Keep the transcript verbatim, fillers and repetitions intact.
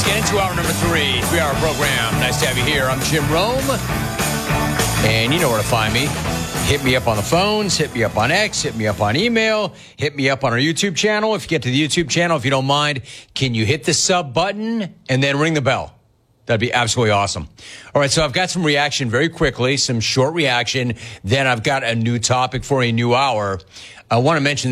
Get into hour number three, three-hour program. Nice to have you here. I'm Jim Rome, and you know where to find me. Hit me up on the phones, hit me up on X, hit me up on email, hit me up on our YouTube channel. If you get to the YouTube channel, if you don't mind, can you hit the sub button and then ring the bell? That'd be absolutely awesome. All right, so I've got some reaction very quickly, some short reaction. Then I've got a new topic for a new hour. I want to mention